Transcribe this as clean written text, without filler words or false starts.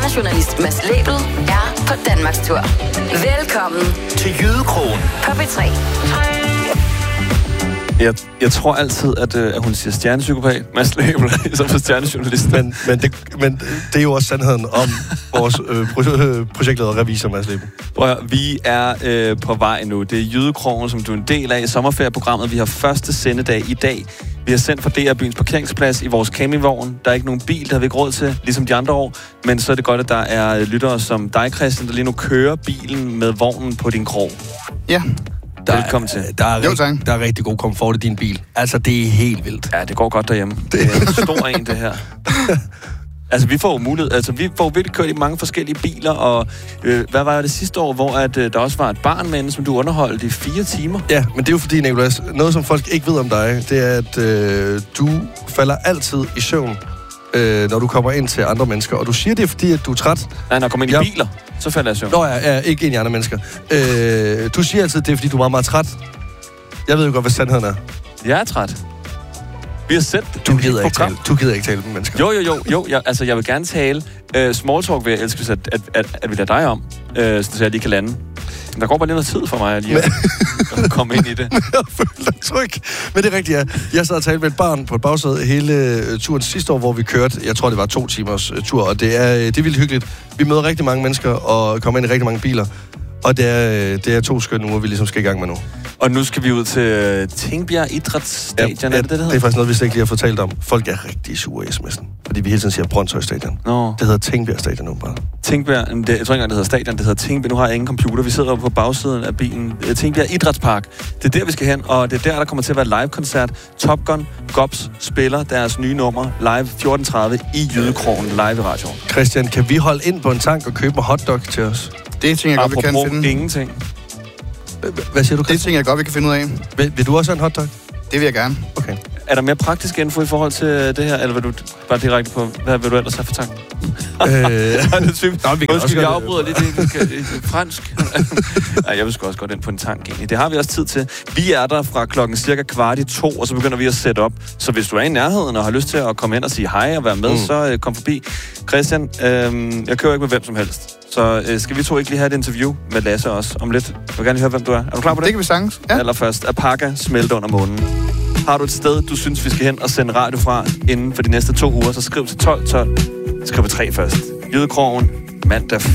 Stjernejournalist Mads Lebel er på Danmarkstur. Velkommen til Jydekrogen på P3. Jeg tror altid, at hun siger stjernepsykopat, Mads Lebel, som for stjernejournalist. Men det er jo også sandheden om vores projektleder revisor, Mads Lebel. Prøv at høre, vi er på vej nu. Det er Jydekrogen, som du er en del af i sommerferieprogrammet. Vi har første sendedag i dag. Vi har sendt fra DR Byens parkeringsplads i vores campingvogn. Der er ikke nogen bil, der har vi ikke råd til, ligesom de andre år. Men så er det godt, at der er lyttere som dig, Christian, der lige nu kører bilen med vognen på din krog. Ja. Velkommen til. Der er rigtig god komfort i din bil. Altså, det er helt vildt. Ja, det går godt derhjemme. Det er en stor en, det her. Altså, vi får mulighed. Altså, vi får virkelig kørt i mange forskellige biler, og hvad var det sidste år, hvor der også var et barn med, som du underholdt i 4 timer? Ja, men det er jo fordi, Nicolas, noget som folk ikke ved om dig, det er, at du falder altid i søvn, når du kommer ind til andre mennesker. Og du siger det, fordi at du er træt. Nej, når jeg kommer ind i biler, så falder jeg i søvn. Nå ja, ikke ind i andre mennesker. Du siger altid, det er, fordi du er meget, meget træt. Jeg ved jo godt, hvad sandheden er. Jeg er træt. Vi har sendt Du gider ikke tale med mennesker. Jo. Jeg vil gerne tale. Small talk vil jeg elske, at vi lader dig om, så jeg lige kan lande. Der går bare lidt noget tid for mig lige at komme ind i det. Jeg føler dig tryg. Men det er rigtigt, ja. Jeg sad og talte med et barn på et bagsæde hele turen sidste år, hvor vi kørte. Jeg tror, det var 2 timers tur, og det er vildt hyggeligt. Vi møder rigtig mange mennesker og kommer ind i rigtig mange biler. Og det er 2 skønne uger, vi ligesom skal i gang med nu. Og nu skal vi ud til Tingbjerg Idrætsstadion, ja, er det hedder? Det er faktisk noget, vi slet ikke lige har fortalt om. Folk er rigtig sure i sms'en, fordi vi hele tiden siger Brønshøj Stadion. Nå. Det hedder Tingbjerg Stadion nu bare. Tingbjerg, jeg tror ikke engang, det hedder stadion, det hedder Tingbjerg. Nu har jeg ingen computer, vi sidder på bagsiden af bilen. Tingbjerg Idrætspark, det er der, vi skal hen, og det er der kommer til at være live-koncert. Top Gun Gops spiller deres nye nummer live 14:30 i Jydekrogen live i radioen. Christian, kan vi holde ind på en tank og købe en hotdog til os? Det er ting, jeg godt, vi kan finde. Ingenting. Hvad siger du, Christian? Det er ting, jeg godt, vi kan finde ud af. Vil du også have en hotdog? Det vil jeg gerne. Okay. Er der mere praktisk info i forhold til det her, eller vil du bare direkte på, hvad vil du ellers have for tank? Vi kan også jeg afbryder lidt det fransk. Nej, jeg vil sgu også godt ind på en tank egentlig. Det har vi også tid til. Vi er der fra klokken cirka 1:15, og så begynder vi at sætte op. Så hvis du er i nærheden og har lyst til at komme ind og sige hej og være med, så kom forbi. Christian, jeg kører ikke med hvem som helst. Så skal vi to ikke lige have et interview med Lasse også om lidt? Jeg vil gerne høre, hvem du er. Er du klar på det? Det kan vi sagtens. Ja. Allerførst, Apaka smelte under månen. Har du et sted, du synes, vi skal hen og sende radio fra inden for de næste 2 uger, så skriv til 1212. Skriv på 3 først. Jydekrogen, mandag